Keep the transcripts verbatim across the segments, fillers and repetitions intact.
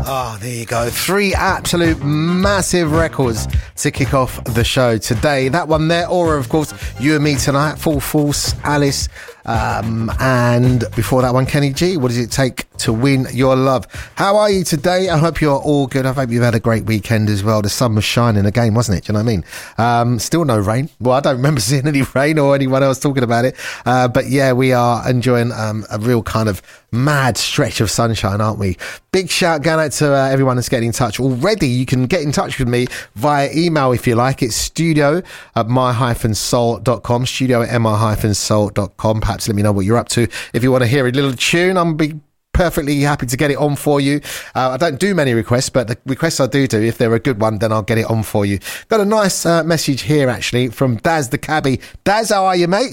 Oh, there you go. Three absolute massive records to kick off the show today. That one there, Aura, of course, You and Me Tonight, Full Force, Alice, um, and before that one, Kenny G, What Does It Take to Win Your Love? How are you today? I hope you're all good. I hope you've had a great weekend as well. The sun was shining again, wasn't it? Do you know what I mean? Um, still no rain. Well, I don't remember seeing any rain or anyone else talking about it. Uh, but yeah, we are enjoying um, a real kind of mad stretch of sunshine, aren't we? Big shout going out to uh, everyone that's getting in touch already. You can get in touch with me via email if you like. It's studio at my dash soul dot com, studio at my dash soul dot com. Perhaps let me know what you're up to. If you want to hear a little tune, I'm be perfectly happy to get it on for you. Uh, I don't do many requests, but the requests I do do, if they're a good one, then I'll get it on for you. Got a nice uh, message here, actually, from Daz the Cabbie. Daz, how are you, mate?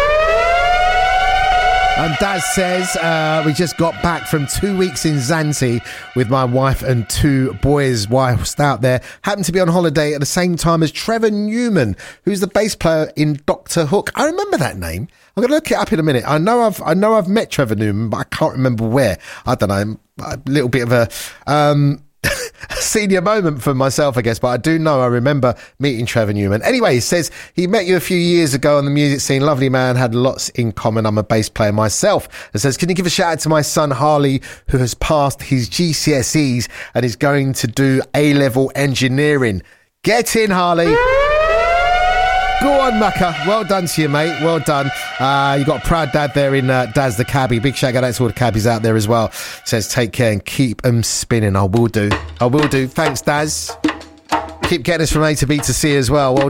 And Daz says, uh, we just got back from two weeks in Zante with my wife and two boys whilst out there. Happened to be on holiday at the same time as Trevor Newman, who's the bass player in Doctor Hook. I remember that name. I'm going to look it up in a minute. I know I've I know I've met Trevor Newman, but I can't remember where. I don't know. A little bit of a um, senior moment for myself, I guess. But I do know I remember meeting Trevor Newman. Anyway, he says he met you a few years ago on the music scene. Lovely man, had lots in common. I'm a bass player myself. It says, can you give a shout out to my son Harley, who has passed his G C S Es and is going to do A-level engineering. Get in, Harley. Go on, Mucker. Well done to you, mate. Well done. Uh, you got a proud dad there in uh, Daz the Cabbie. Big shout out to all the cabbies out there as well. Says, take care and keep them spinning. I will do. I will do. Thanks, Daz. Keep getting us from A to B to C as well. Well